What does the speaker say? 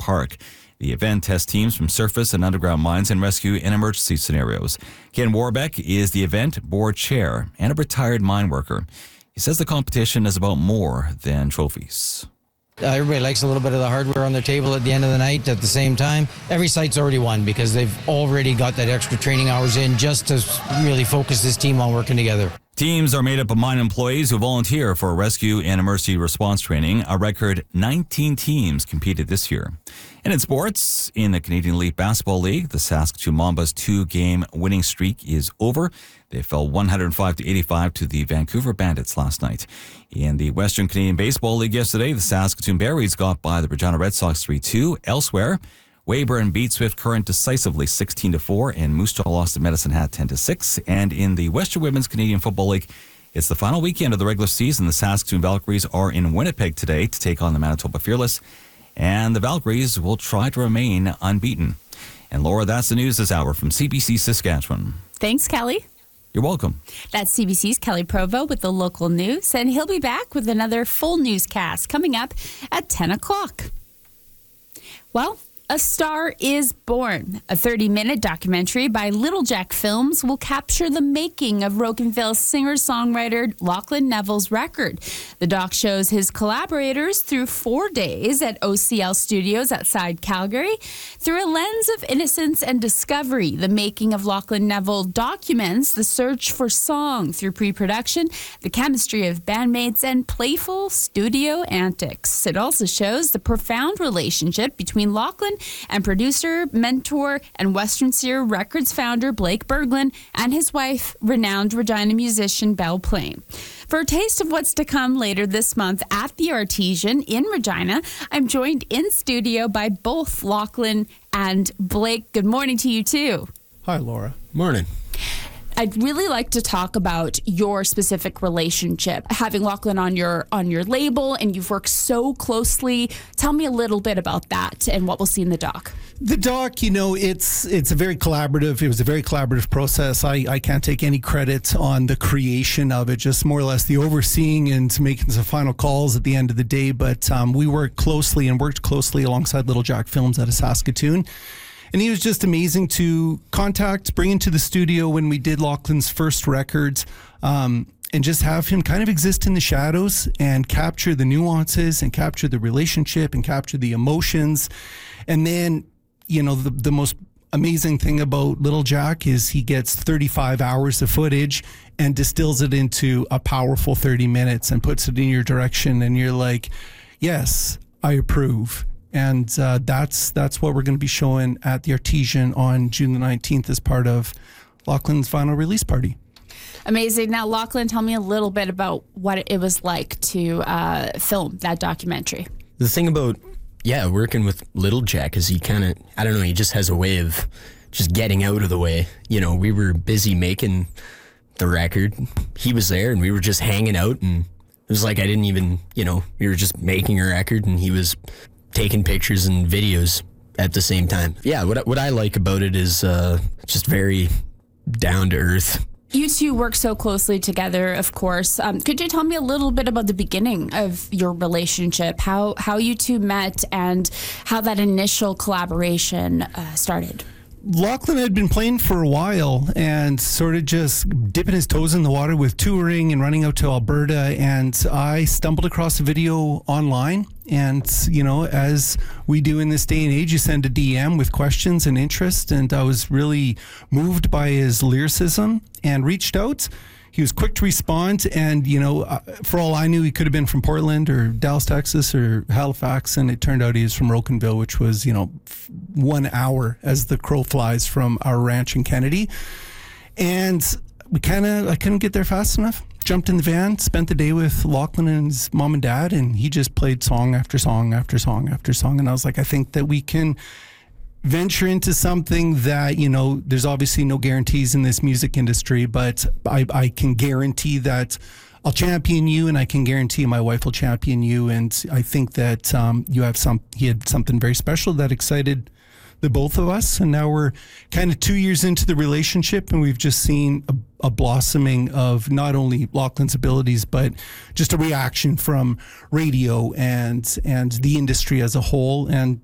Park. The event tests teams from surface and underground mines and rescue in emergency scenarios. Ken Warbeck is the event board chair and a retired mine worker. He says the competition is about more than trophies. Everybody likes a little bit of the hardware on their table at the end of the night. At the same time, every site's already won because they've already got that extra training hours in just to really focus this team on working together. Teams are made up of mine employees who volunteer for rescue and emergency response training. A record 19 teams competed this year. And in sports, in the Canadian Elite Basketball League, the Saskatoon Mambas' 2-game winning streak is over. They fell 105-85 to the Vancouver Bandits last night. In the Western Canadian Baseball League yesterday, the Saskatoon Berries got by the Regina Red Sox 3-2. Elsewhere, Weyburn beat Swift Current decisively 16-4, and Moose Jaw lost to Medicine Hat 10-6. And in the Western Women's Canadian Football League, it's the final weekend of the regular season. The Saskatoon Valkyries are in Winnipeg today to take on the Manitoba Fearless, and the Valkyries will try to remain unbeaten. And Laura, that's the news this hour from CBC Saskatchewan. Thanks, Kelly. You're welcome. That's CBC's Kelly Provo with the local news, and he'll be back with another full newscast coming up at 10 o'clock. Well, A Star is Born, a 30-minute documentary by Little Jack Films, will capture the making of Rocanville singer-songwriter Lachlan Neville's record. The doc shows his collaborators through 4 days at OCL Studios outside Calgary. Through a lens of innocence and discovery, the making of Lachlan Neville documents the search for song through pre-production, the chemistry of bandmates, and playful studio antics. It also shows the profound relationship between Lachlan and producer, mentor, and Western Sear Records founder Blake Berglund and his wife, renowned Regina musician Belle Plain. For a taste of what's to come later this month at the Artesian in Regina, I'm joined in studio by both Lachlan and Blake. Good morning to you too. Hi, Laura. Morning. I'd really like to talk about your specific relationship, having Lachlan on your label, and you've worked so closely. Tell me a little bit about that and what we'll see in the doc. The doc, it's a very collaborative. It was a very collaborative process. I can't take any credit on the creation of it, just more or less the overseeing and making some final calls at the end of the day. But we worked closely alongside Little Jack Films out of Saskatoon. And he was just amazing to bring into the studio when we did Lachlan's first records, and just have him kind of exist in the shadows and capture the nuances and capture the relationship and capture the emotions. And then, the most amazing thing about Little Jack is he gets 35 hours of footage and distills it into a powerful 30 minutes and puts it in your direction. And you're like, yes, I approve. And that's what we're going to be showing at the Artesian on June the 19th as part of Lachlan's final release party. Amazing. Now, Lachlan, tell me a little bit about what it was like to film that documentary. The thing about, working with Little Jack is he kind of, he just has a way of just getting out of the way. We were busy making the record. He was there and we were just hanging out, and it was like I didn't even, we were just making a record and he was taking pictures and videos at the same time. Yeah, what I like about it is just very down to earth. You two work so closely together, of course. Could you tell me a little bit about the beginning of your relationship, how you two met and how that initial collaboration started? Lachlan had been playing for a while and sort of just dipping his toes in the water with touring and running out to Alberta. And I stumbled across a video online. And, as we do in this day and age, you send a DM with questions and interest. And I was really moved by his lyricism and reached out. He was quick to respond, and, for all I knew, he could have been from Portland or Dallas, Texas or Halifax, and it turned out he was from Rocanville, which was, 1 hour as the crow flies from our ranch in Kennedy. And I couldn't get there fast enough. Jumped in the van, spent the day with Lachlan and his mom and dad, and he just played song after song after song after song. And I was like, I think that we can venture into something that, there's obviously no guarantees in this music industry, but I can guarantee that I'll champion you, and I can guarantee my wife will champion you. And I think that he had something very special that excited the both of us. And now we're kind of 2 years into the relationship, and we've just seen a blossoming of not only Lachlan's abilities, but just a reaction from radio and the industry as a whole. And